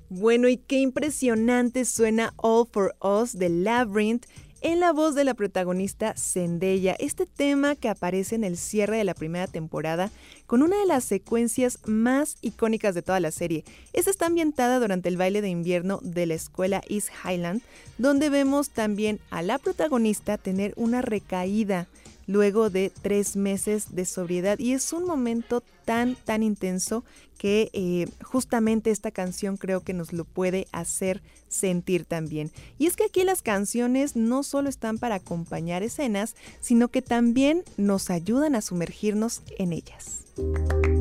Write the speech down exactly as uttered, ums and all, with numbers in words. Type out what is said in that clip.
Bueno, y qué impresionante suena All for Us de Labyrinth en la voz de la protagonista Zendaya. Este tema que aparece en el cierre de la primera temporada con una de las secuencias más icónicas de toda la serie. Esta está ambientada durante el baile de invierno de la escuela East Highland, donde vemos también a la protagonista tener una recaída luego de tres meses de sobriedad, y es un momento tan tan intenso que eh, justamente esta canción creo que nos lo puede hacer sentir también. Y es que aquí las canciones no solo están para acompañar escenas, sino que también nos ayudan a sumergirnos en ellas.